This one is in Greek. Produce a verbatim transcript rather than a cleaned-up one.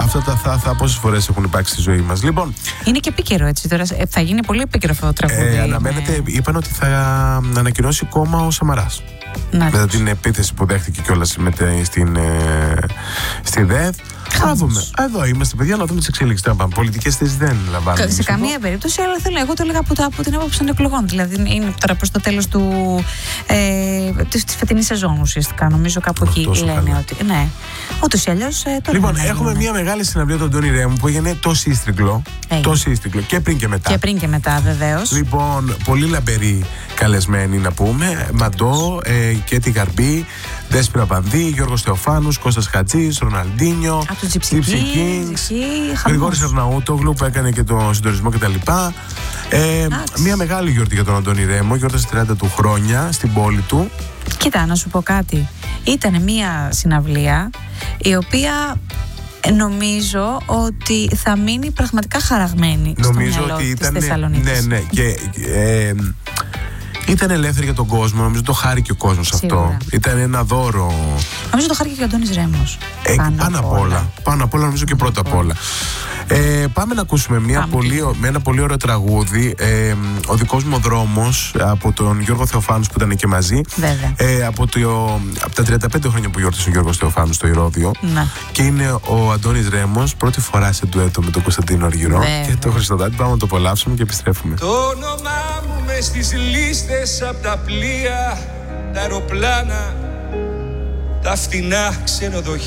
αυτά τα θα, θα πόσες φορές έχουν υπάρξει στη ζωή μας. Λοιπόν, είναι και επίκαιρο έτσι τώρα. Θα γίνει πολύ επίκαιρο αυτό το τραγούδι. Ε, αναμένεται, ναι. Είπαν ότι θα ανακοινώσει κόμμα ο Σαμαράς. Να, μετά την επίθεση που δέχτηκε κιόλας στην, ε, στη ΔΕΔ. Θα δούμε. Εδώ είμαστε, παιδιά, να δούμε τις εξελίξεις. Πολιτικές θέσεις δεν λαμβάνουν. Σε καμία εδώ. περίπτωση, αλλά θέλω, εγώ το έλεγα από, από την άποψη των εκλογών. Δηλαδή, είναι τώρα προς το τέλος του, ε, της, της φετινής σεζόν ουσιαστικά. Νομίζω κάπου εκεί λένε καλά. Ότι. Ναι. Ούτως ή αλλιώς. Ε, λοιπόν, έχουμε μια μεγάλη συναυλία του Αντώνη Ρέμου που έγινε το σύστριγκλο. Το σύστριγκλο. Και πριν και μετά. Και πριν και μετά, βεβαίως. Λοιπόν, πολύ λαμπεροί καλεσμένοι να πούμε. Μαντό, ε, Κέτι Γαρμπή, Δέσποινα Πανδί, Γιώργος Θεοφάνους, Κώστας Χατζής, Ροναλντίνιο. Από το Gypsy Kings, Γρηγόρης Αρναούτογλου που έκανε και το συντονισμό κτλ. Ε, μια μεγάλη γιορτή για τον Αντώνη Ρέμο, γιόρτασε τριάντα του χρόνια στην πόλη του. Κοίτα, να σου πω κάτι. Ήταν μια συναυλία η οποία νομίζω ότι θα μείνει πραγματικά χαραγμένη νομίζω στο μυαλό ότι ήταν, της Θεσσαλονίκης. Ναι, ναι, και ε, ήταν ελεύθερη για τον κόσμο, νομίζω το χάρηκε ο κόσμος αυτό. Ήταν ένα δώρο. Νομίζω το χάρηκε και ο Αντώνης Ρέμος. Ε, πάνω, πάνω απ' όλα. όλα. Πάνω απ' όλα, νομίζω και πρώτα απ' όλα. Ε, πάμε να ακούσουμε μια πολύ, με ένα πολύ ωραίο τραγούδι. Ε, ο δικός μου ο δρόμος από τον Γιώργο Θεοφάνους που ήταν και μαζί. Ε, από, το, από τα τριάντα πέντε χρόνια που γιόρτασε ο Γιώργος Θεοφάνους στο Ηρώδειο. Να. Και είναι ο Αντώνης Ρέμος πρώτη φορά σε ντουέτο με τον Κωνσταντίνο Αργυρό και τον Χριστοδάτη. Πάμε να το απολαύσουμε και επιστρέφουμε. Το όνομά μου μες στις λίστες απ' τα πλοία, τα αεροπλάνα, τα φτηνά ξενοδοχεία.